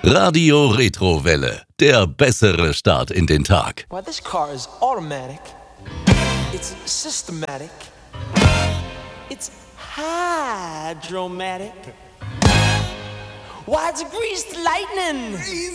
Radio Retrowelle. Der bessere Start in den Tag. Why, this car is automatic. It's systematic. It's hydromatic. Why, it's greased lightning.